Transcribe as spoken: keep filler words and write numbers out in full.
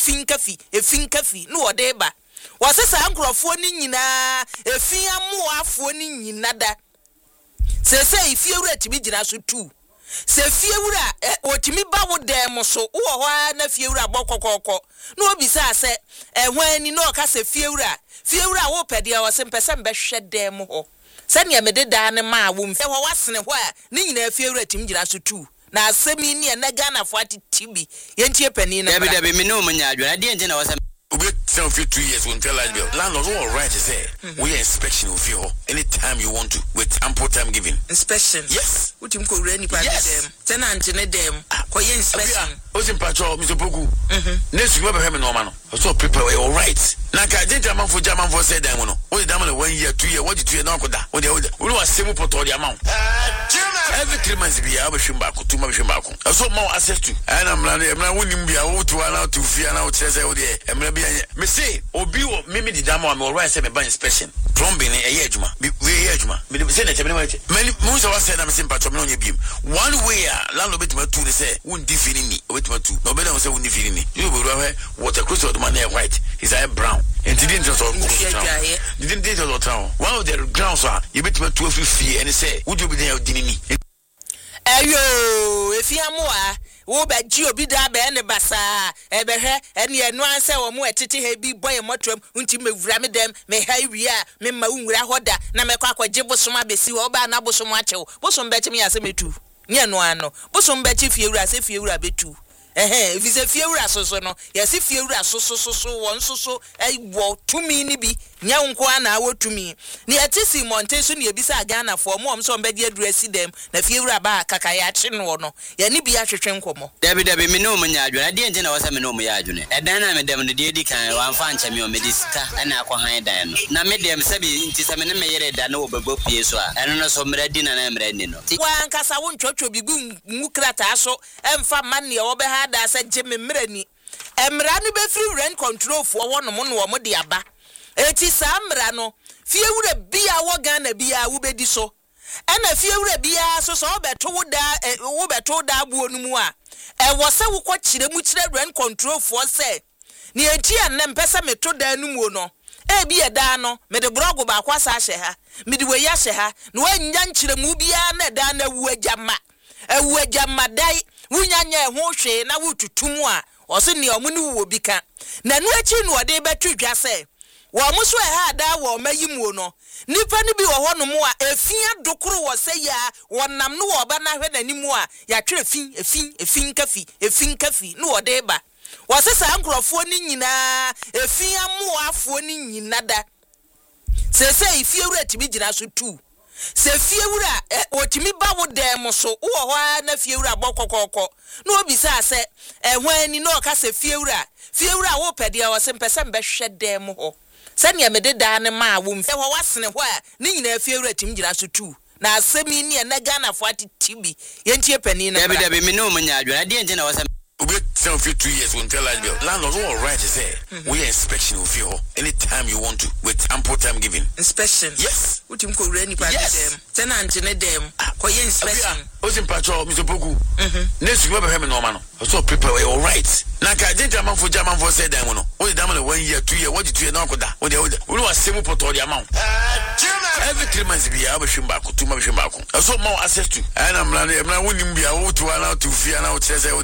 efin kafi efin kafi no ode ba wose sa ankrofo ni nyina efin amoafo ni nyina da se se ifie wura timi gina so tu se fie wura otimi ba wo dem so wo ho na fie wura bokokoko na obi sa se ehwan ni no ka se fie wura fie wura wo pede a wose mpese mbehwe dem ho se ne me de da ne ma wo mfe ho wasene ho a ni nyina fie wura timi gina so tu na asemi ni na Ghana fo atitibi yentie pani na David David me no munya adwo na de nje na wose we tell you two years won't tell us bill landlord all right to say we inspection of you anytime you want to with ample time given inspection yes utim ko wura ni pa dem tenant ne dem ko ye inspection o sim patrol Mister Poku mhm next you be me no ma no so people we all right na ka jinja man for German for say dem no o dem no one year two year what you two year na koda o de o we was same portal the amount every three months be ya be shimba ko tuma be shimba ko so more access to and am na am na wonim bia wo to na to fia na o kire say o de emra bia me say obi wo me me di dama am all right say me ban inspection plumbing e ye adwuma we ye adwuma me say na chebe me me mu so say na me sim patrol me no nye biem one way landlord betima tu ne say won di fini ni o betima tu no be na say won di fini ni you be ro water cross of the man white is a brown and didn't just all didn't did all town one of the grounds are you betima tu fie and say would you be there dinini ayo efiamoa wo ba ji obi da ba ne basa e be hwe ene enu anse wo mu etete ha bi boy motrom unti mewura me dem me ha wi a me ma unwura hoda na me kwa akwaje bosoma besi wo ba na bosoma achew bosom be chim ya se metu nye no ano bosom be chi fiewura se fiewura betu eh if is a fiewura soso no ya se fiewura soso soso won soso ai wo tumi ni bi nya nko ana wo tumi ni etisi monteso ni ebisa Ghana for mo omso mbe di address dem na fiewura ba kaka ya chi no no ya ni bi ahwehwe nkomo David David me no munya adwo na de nje na wose me no mu ya adwo ne edan na me dem no de edi kan wan fa nche me o me di sika ana akwa han dan no na me dem sabi nti sa me ne me yere da na wo bebo pie so a eno no so mra di na na mra ni no wan kasa wo ntwotwo bi gu ngukrata so emfa man ne wo be ha da sa je me mra ni emra ni be free rent control fo wo no mo no wo de aba eti samra no fiewura bia wo Ghana bia wo bedi so ena fiewura bia so so obeto wo da wo beto da abuo no mu a e wo se wo ko kire mu kire rent control for se ni enti an mpesa meto da no mu no e bia da no me de brogo ba kwasa hye ha me de we ya hye ha no anya nkire mu bia na da na wu agama ewu agama dai wunya nya ho hwe na wo tutumu a o se ni omu ni wo bi ka na no achi no ode betu dwa se wo muso e ha da wo mayimu no nipa ni bi wo ho no mu a efia dokoro wo se ya wonam no wo ba na hwe nanimu a ya twere fin efin efin kafi efin kafi no wo de ba wo se sa ankrofo ni nyina efia moafo ni nyina da se se ifie wura timi gina so tu se fie wura otimi ba wo dem so wo ho na fie wura bokokoko no obi sa se ehwan ni no ka se fie wura fie wura wo pede a wo se mpese mbehwe dem ho sani amede da ne ma wo mfe ho wasene ho a ni nyina fiewura tim gira so tu na asemi ni na Ghana fo atitibi yentie pani na David David me no munya adwo na de nje na wose we tell you two years won't tell us bill landlord all right to say we inspection of you anytime you want to with ample time given inspection yes utim ko wura ni pa dem tenant ne dem ko ye inspection o sim patrol Mister Poku mhm next you be me no ma no so people we all right na ka jinja man for German for say dem no o dem no one year two year what you two year na koda o de o was same portal the amount every three months be ya be shimba ko tuma be shimba ko so more access to and am na am na wonim bia wo to na to fia na o kire say